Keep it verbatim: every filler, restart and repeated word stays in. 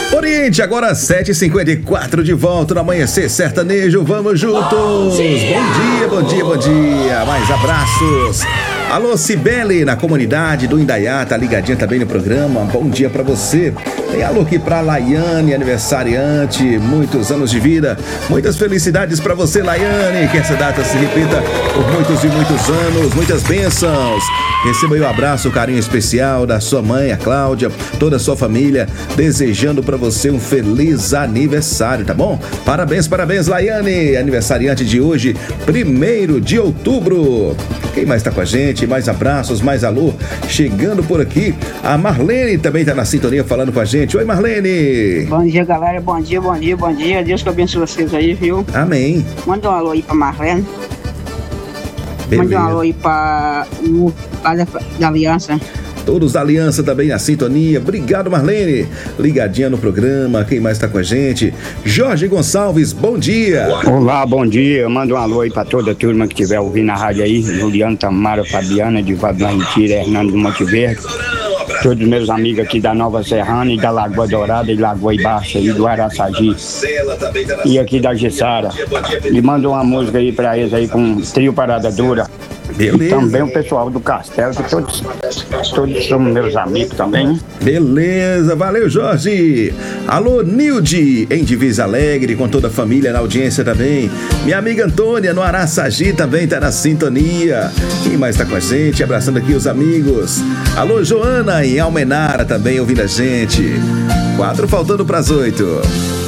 Oriente, agora sete e cinquenta e quatro, de volta no Amanhecer Sertanejo. Vamos juntos. Bom dia, bom dia, bom dia. Mais abraços. Alô, Cibele, na comunidade do Indaiá, tá ligadinha também no programa. Bom dia pra você. Tem alô aqui pra Laiane, aniversariante, muitos anos de vida. Muitas felicidades pra você, Laiane. Que essa data se repita por muitos e muitos anos. Muitas bênçãos. Receba aí o abraço, o carinho especial da sua mãe, a Cláudia, toda a sua família, desejando pra você um feliz aniversário, tá bom? Parabéns, parabéns, Laiane, aniversariante de hoje, primeiro de outubro. Quem mais tá com a gente? Mais abraços, mais alô. Chegando por aqui, a Marlene também tá na sintonia falando com a gente. Oi, Marlene. Bom dia, galera. Bom dia, bom dia, bom dia. Deus que abençoe vocês aí, viu? Amém. Manda um alô aí pra Marlene. Beleza. Manda um alô aí pra o lá da, da Aliança. Todos da Aliança também na sintonia. Obrigado, Marlene. Ligadinha no programa. Quem mais tá com a gente? Jorge Gonçalves, bom dia. Olá, bom dia. Manda um alô aí pra toda a turma que estiver ouvindo a rádio aí. Juliano, Tamara, Fabiana, de Vadão Retira, Hernando do Monte Verde. Todos os meus amigos aqui da Nova Serrana e da Lagoa Dourada e Lagoa Baixa e do Araçagi. E aqui da Gessara. E manda uma música aí pra eles aí com Trio Parada Dura. Beleza. E também o pessoal do Castelo, que todos, todos são meus amigos também. Beleza, valeu, Jorge. Alô, Nilde, em Divisa Alegre, com toda a família na audiência também. Minha amiga Antônia, no Araçagi, também tá na sintonia. Quem mais tá com a gente? Abraçando aqui os amigos. Alô, Joana, em Almenara, também ouvindo a gente. Quatro faltando pras oito.